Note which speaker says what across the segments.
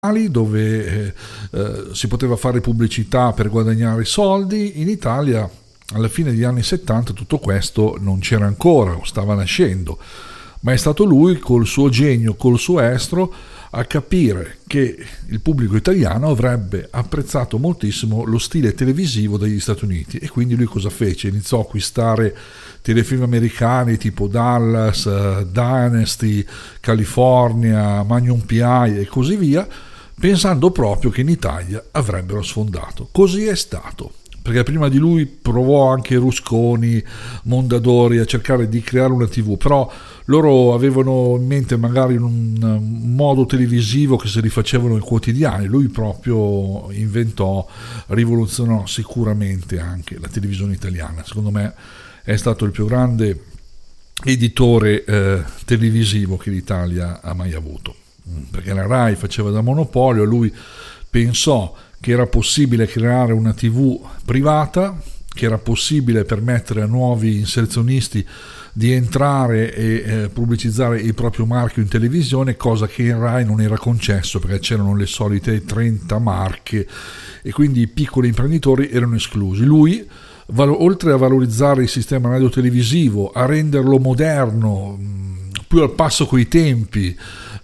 Speaker 1: dove si poteva fare pubblicità per guadagnare soldi. In Italia alla fine degli anni 70 tutto questo non c'era ancora, stava nascendo, ma è stato lui col suo genio, col suo estro, a capire che il pubblico italiano avrebbe apprezzato moltissimo lo stile televisivo degli Stati Uniti, e quindi lui cosa fece? Iniziò a acquistare telefilm americani tipo Dallas, Dynasty, California, Magnum P.I. e così via, pensando proprio che in Italia avrebbero sfondato. Così è stato, perché prima di lui provò anche Rusconi, Mondadori a cercare di creare una TV, però loro avevano in mente magari un modo televisivo che si rifacevano i quotidiani. Lui proprio inventò, rivoluzionò sicuramente anche la televisione italiana. Secondo me è stato il più grande editore televisivo che l'Italia ha mai avuto, perché la Rai faceva da monopolio, lui pensò che era possibile creare una TV privata, che era possibile permettere a nuovi inserzionisti di entrare e pubblicizzare il proprio marchio in televisione, cosa che in Rai non era concesso, perché c'erano le solite 30 marche e quindi i piccoli imprenditori erano esclusi. Lui, oltre a valorizzare il sistema radiotelevisivo, a renderlo moderno, più al passo coi tempi,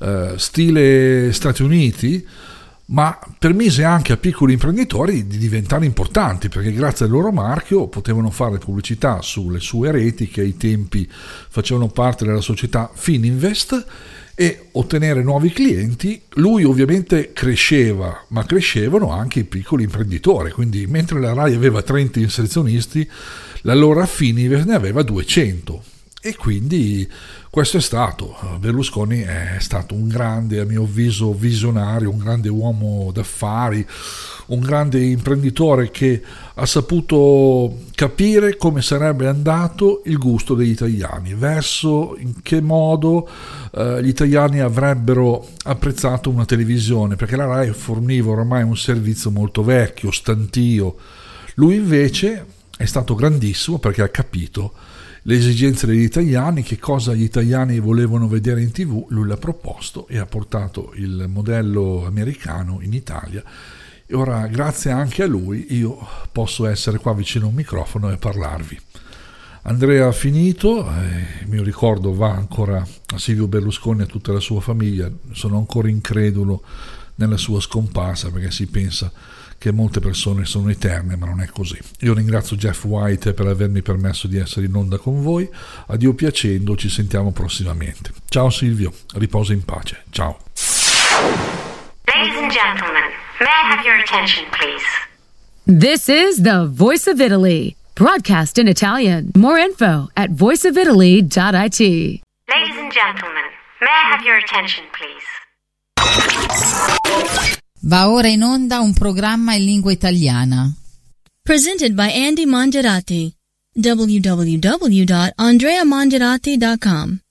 Speaker 1: stile Stati Uniti, ma permise anche a piccoli imprenditori di diventare importanti, perché grazie al loro marchio potevano fare pubblicità sulle sue reti, che ai tempi facevano parte della società Fininvest, e ottenere nuovi clienti. Lui ovviamente cresceva, ma crescevano anche i piccoli imprenditori, quindi mentre la Rai aveva 30 inserzionisti, l'allora Fininvest ne aveva 200. E quindi questo è stato. Berlusconi è stato un grande, a mio avviso, visionario, un grande uomo d'affari, un grande imprenditore che ha saputo capire come sarebbe andato il gusto degli italiani, verso in che modo gli italiani avrebbero apprezzato una televisione, perché la Rai forniva ormai un servizio molto vecchio, stantio. Lui invece è stato grandissimo perché ha capito le esigenze degli italiani, che cosa gli italiani volevano vedere in TV. Lui l'ha proposto e ha portato il modello americano in Italia, e ora grazie anche a lui io posso essere qua vicino a un microfono e parlarvi. Andrea ha finito, il mio ricordo va ancora a Silvio Berlusconi e a tutta la sua famiglia. Sono ancora incredulo nella sua scomparsa, perché si pensa che molte persone sono eterne, ma non è così. Io ringrazio Jeff White per avermi permesso di essere in onda con voi. A Dio piacendo, ci sentiamo prossimamente. Ciao Silvio, riposa in pace. Ciao.
Speaker 2: Ladies and gentlemen, may I have your attention, please?
Speaker 3: This is the Voice of Italy, broadcast in Italian. More info at voiceofitaly.it.
Speaker 2: Ladies and gentlemen, may I have your attention, please?
Speaker 4: Va ora in onda un programma in lingua italiana.
Speaker 5: Presented by Andy Mongerati. www.andreamongerati.com